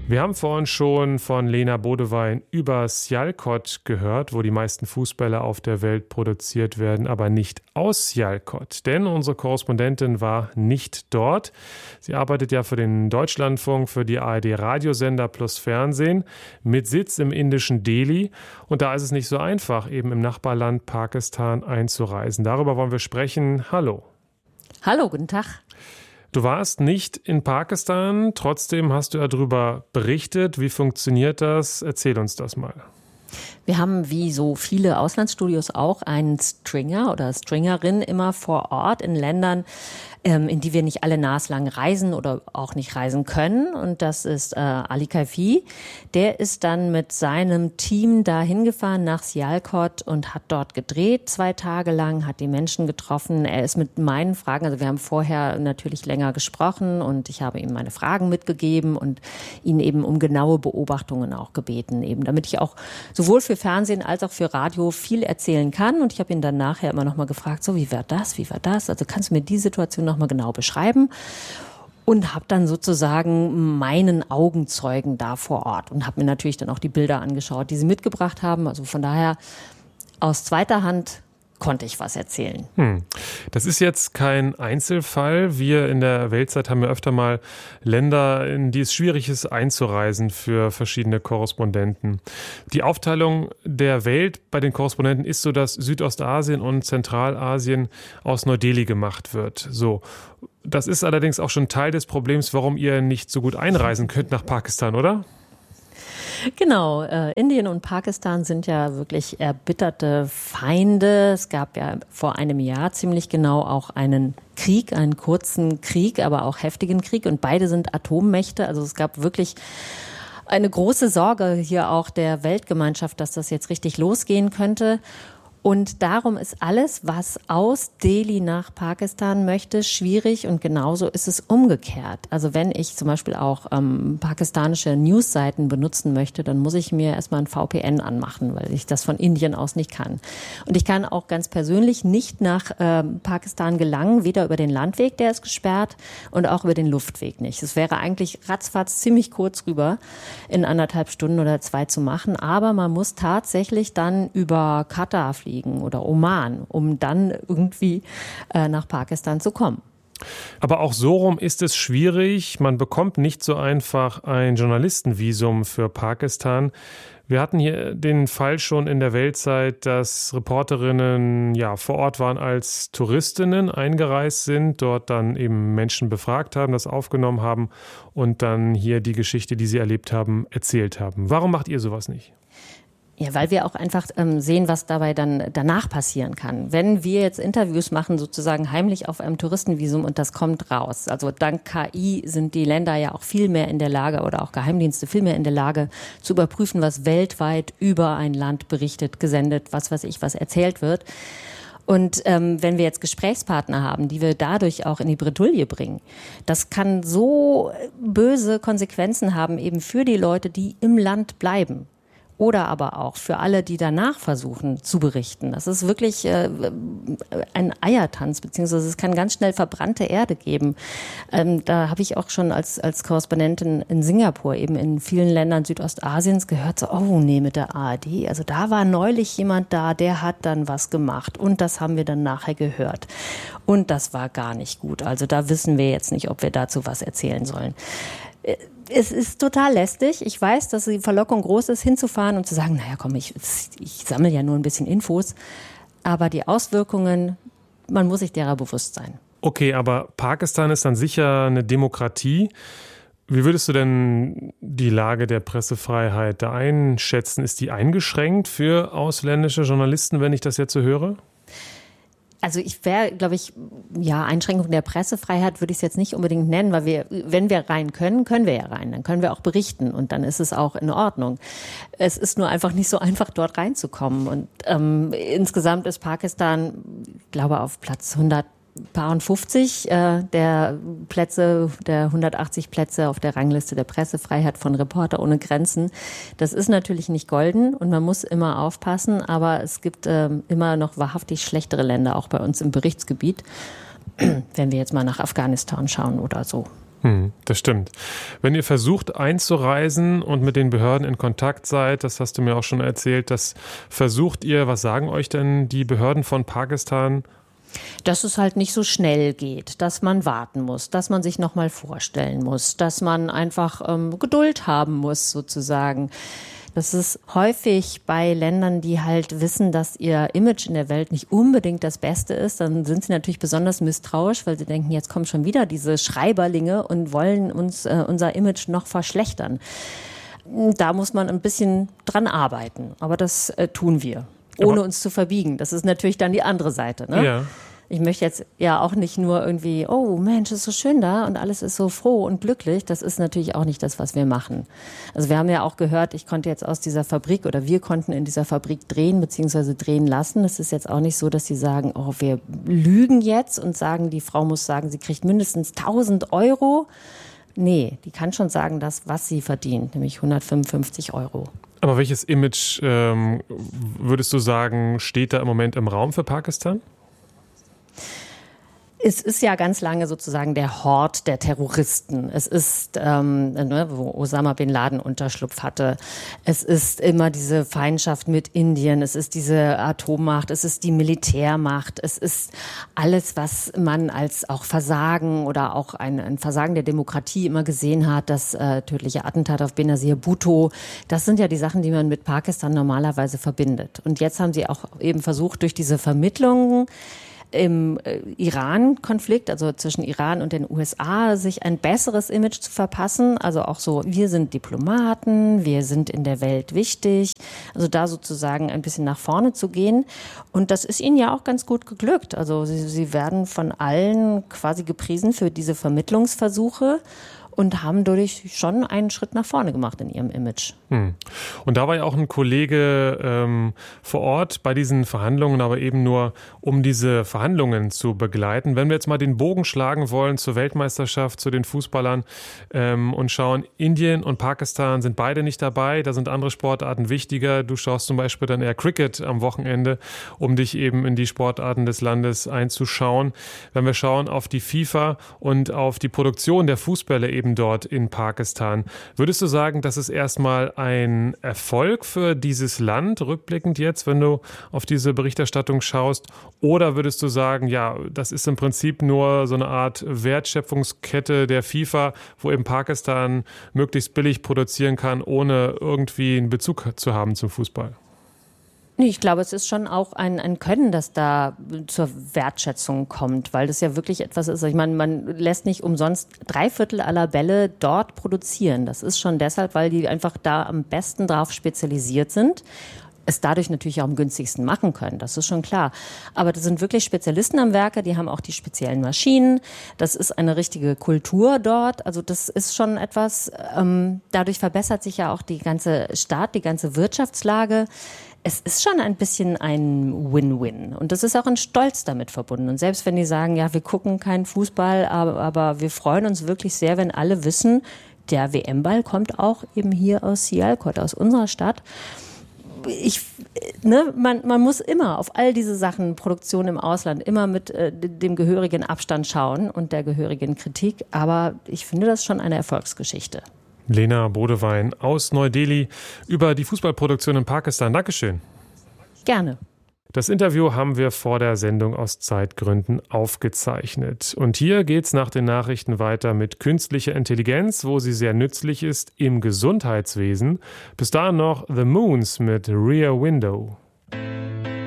Wir haben vorhin schon von Lena Bodewein über Sialkot gehört, wo die meisten Fußbälle auf der Welt produziert werden, aber nicht aus Sialkot. Denn unsere Korrespondentin war nicht dort. Sie arbeitet ja für den Deutschlandfunk, für die ARD-Radiosender plus Fernsehen mit Sitz im indischen Delhi. Und da ist es nicht so einfach, eben im Nachbarland Pakistan einzureisen. Darüber wollen wir sprechen. Hallo. Hallo, guten Tag. Du warst nicht in Pakistan, trotzdem hast du darüber berichtet. Wie funktioniert das? Erzähl uns das mal. Wir haben wie so viele Auslandsstudios auch einen Stringer oder Stringerin immer vor Ort in Ländern, in die wir nicht alle naslang reisen oder auch nicht reisen können. Und das ist Ali Kaifi. Der ist dann mit seinem Team da hingefahren nach Sialkot und hat dort gedreht 2 Tage lang, hat die Menschen getroffen. Er ist mit meinen Fragen, also wir haben vorher natürlich länger gesprochen und ich habe ihm meine Fragen mitgegeben und ihn eben um genaue Beobachtungen auch gebeten, eben damit ich auch sowohl für Fernsehen als auch für Radio viel erzählen kann. Und ich habe ihn dann nachher immer noch mal gefragt, so wie war das? Also kannst du mir die Situation noch mal genau beschreiben? Und habe dann sozusagen meinen Augenzeugen da vor Ort und habe mir natürlich dann auch die Bilder angeschaut, die sie mitgebracht haben. Also von daher aus zweiter Hand konnte ich was erzählen. Das ist jetzt kein Einzelfall. Wir in der Weltzeit haben ja öfter mal Länder, in die es schwierig ist, einzureisen für verschiedene Korrespondenten. Die Aufteilung der Welt bei den Korrespondenten ist so, dass Südostasien und Zentralasien aus Neu-Delhi gemacht wird. So. Das ist allerdings auch schon Teil des Problems, warum ihr nicht so gut einreisen könnt nach Pakistan, oder? Genau, Indien und Pakistan sind ja wirklich erbitterte Feinde. Es gab ja vor einem Jahr ziemlich genau auch einen Krieg, einen kurzen Krieg, aber auch heftigen Krieg. Und beide sind Atommächte. Also es gab wirklich eine große Sorge hier auch der Weltgemeinschaft, dass das jetzt richtig losgehen könnte. Und darum ist alles, was aus Delhi nach Pakistan möchte, schwierig und genauso ist es umgekehrt. Also wenn ich zum Beispiel auch pakistanische Newsseiten benutzen möchte, dann muss ich mir erstmal ein VPN anmachen, weil ich das von Indien aus nicht kann. Und ich kann auch ganz persönlich nicht nach Pakistan gelangen, weder über den Landweg, der ist gesperrt, und auch über den Luftweg nicht. Es wäre eigentlich ratzfatz ziemlich kurz rüber in 1,5 Stunden oder 2 zu machen, aber man muss tatsächlich dann über Katar fliegen oder Oman, um dann irgendwie nach Pakistan zu kommen. Aber auch so rum ist es schwierig. Man bekommt nicht so einfach ein Journalistenvisum für Pakistan. Wir hatten hier den Fall schon in der Weltzeit, dass Reporterinnen vor Ort waren als Touristinnen eingereist sind, dort dann eben Menschen befragt haben, das aufgenommen haben und dann hier die Geschichte, die sie erlebt haben, erzählt haben. Warum macht ihr sowas nicht? Ja, weil wir auch einfach sehen, was dabei dann danach passieren kann. Wenn wir jetzt Interviews machen, sozusagen heimlich auf einem Touristenvisum und das kommt raus. Also dank KI sind die Länder ja auch viel mehr in der Lage oder auch Geheimdienste viel mehr in der Lage zu überprüfen, was weltweit über ein Land berichtet, gesendet, was erzählt wird. Und wenn wir jetzt Gesprächspartner haben, die wir dadurch auch in die Bredouille bringen, das kann so böse Konsequenzen haben eben für die Leute, die im Land bleiben. Oder aber auch für alle, die danach versuchen zu berichten. Das ist wirklich ein Eiertanz, beziehungsweise es kann ganz schnell verbrannte Erde geben. Da habe ich auch schon als Korrespondentin in Singapur, eben in vielen Ländern Südostasiens gehört, so, oh nee, mit der ARD. Also da war neulich jemand da, der hat dann was gemacht und das haben wir dann nachher gehört. Und das war gar nicht gut. Also da wissen wir jetzt nicht, ob wir dazu was erzählen sollen. Es ist total lästig. Ich weiß, dass die Verlockung groß ist, hinzufahren und zu sagen, naja, komm, ich sammle ja nur ein bisschen Infos. Aber die Auswirkungen, man muss sich derer bewusst sein. Okay, aber Pakistan ist dann sicher eine Demokratie. Wie würdest du denn die Lage der Pressefreiheit da einschätzen? Ist die eingeschränkt für ausländische Journalisten, wenn ich das jetzt so höre? Also Einschränkung der Pressefreiheit würde ich es jetzt nicht unbedingt nennen, weil wenn wir rein können, können wir ja rein. Dann können wir auch berichten und dann ist es auch in Ordnung. Es ist nur einfach nicht so einfach, dort reinzukommen. Und insgesamt ist Pakistan, ich glaube, auf Platz 150 der 180 Plätze auf der Rangliste der Pressefreiheit von Reporter ohne Grenzen. Das ist natürlich nicht golden und man muss immer aufpassen, aber es gibt immer noch wahrhaftig schlechtere Länder, auch bei uns im Berichtsgebiet, wenn wir jetzt mal nach Afghanistan schauen oder so. Das stimmt. Wenn ihr versucht einzureisen und mit den Behörden in Kontakt seid, das hast du mir auch schon erzählt, das versucht ihr, was sagen euch denn die Behörden von Pakistan? Dass es halt nicht so schnell geht, dass man warten muss, dass man sich nochmal vorstellen muss, dass man einfach Geduld haben muss sozusagen. Das ist häufig bei Ländern, die halt wissen, dass ihr Image in der Welt nicht unbedingt das Beste ist. Dann sind sie natürlich besonders misstrauisch, weil sie denken, jetzt kommen schon wieder diese Schreiberlinge und wollen uns unser Image noch verschlechtern. Da muss man ein bisschen dran arbeiten. Aber das tun wir, ohne uns zu verbiegen. Das ist natürlich dann die andere Seite, ne? Ja. Ich möchte jetzt ja auch nicht nur irgendwie, oh Mensch, ist so schön da und alles ist so froh und glücklich. Das ist natürlich auch nicht das, was wir machen. Also wir haben ja auch gehört, ich konnte jetzt aus dieser Fabrik oder wir konnten in dieser Fabrik drehen bzw. drehen lassen. Es ist jetzt auch nicht so, dass sie sagen, oh, wir lügen jetzt und sagen, die Frau muss sagen, sie kriegt mindestens 1.000 Euro. Nee, die kann schon sagen, das, was sie verdient, nämlich 155 Euro. Aber welches Image, würdest du sagen, steht da im Moment im Raum für Pakistan? Es ist ja ganz lange sozusagen der Hort der Terroristen. Es ist, wo Osama bin Laden Unterschlupf hatte. Es ist immer diese Feindschaft mit Indien. Es ist diese Atommacht. Es ist die Militärmacht. Es ist alles, was man als auch Versagen oder auch ein Versagen der Demokratie immer gesehen hat. Das tödliche Attentat auf Benazir Bhutto. Das sind ja die Sachen, die man mit Pakistan normalerweise verbindet. Und jetzt haben sie auch eben versucht, durch diese Vermittlungen im Iran-Konflikt, also zwischen Iran und den USA, sich ein besseres Image zu verpassen. Also auch so, wir sind Diplomaten, wir sind in der Welt wichtig. Also da sozusagen ein bisschen nach vorne zu gehen. Und das ist ihnen ja auch ganz gut geglückt. Also sie werden von allen quasi gepriesen für diese Vermittlungsversuche und haben dadurch schon einen Schritt nach vorne gemacht in ihrem Image. Und da war ja auch ein Kollege vor Ort bei diesen Verhandlungen, aber eben nur, um diese Verhandlungen zu begleiten. Wenn wir jetzt mal den Bogen schlagen wollen zur Weltmeisterschaft, zu den Fußballern und schauen, Indien und Pakistan sind beide nicht dabei, da sind andere Sportarten wichtiger. Du schaust zum Beispiel dann eher Cricket am Wochenende, um dich eben in die Sportarten des Landes einzuschauen. Wenn wir schauen auf die FIFA und auf die Produktion der Fußbälle eben dort in Pakistan, würdest du sagen, das ist erstmal ein Erfolg für dieses Land, rückblickend jetzt, wenn du auf diese Berichterstattung schaust? Oder würdest du sagen, ja, das ist im Prinzip nur so eine Art Wertschöpfungskette der FIFA, wo eben Pakistan möglichst billig produzieren kann, ohne irgendwie einen Bezug zu haben zum Fußball? Nee, ich glaube, es ist schon auch ein Können, das da zur Wertschätzung kommt, weil das ja wirklich etwas ist. Ich meine, man lässt nicht umsonst 3/4 aller Bälle dort produzieren. Das ist schon deshalb, weil die einfach da am besten drauf spezialisiert sind. Es dadurch natürlich auch am günstigsten machen können, das ist schon klar. Aber das sind wirklich Spezialisten am Werke, die haben auch die speziellen Maschinen. Das ist eine richtige Kultur dort. Also das ist schon etwas, dadurch verbessert sich ja auch die ganze Stadt, die ganze Wirtschaftslage. Es ist schon ein bisschen ein Win-Win. Und das ist auch ein Stolz damit verbunden. Und selbst wenn die sagen, ja, wir gucken keinen Fußball, aber wir freuen uns wirklich sehr, wenn alle wissen, der WM-Ball kommt auch eben hier aus Sialkot, aus unserer Stadt. Man muss immer auf all diese Sachen, Produktion im Ausland, immer mit dem gehörigen Abstand schauen und der gehörigen Kritik. Aber ich finde das schon eine Erfolgsgeschichte. Lena Bodewein aus Neu-Delhi über die Fußballproduktion in Pakistan. Dankeschön. Gerne. Das Interview haben wir vor der Sendung aus Zeitgründen aufgezeichnet. Und hier geht's nach den Nachrichten weiter mit künstlicher Intelligenz, wo sie sehr nützlich ist im Gesundheitswesen. Bis dahin noch The Moons mit Rear Window.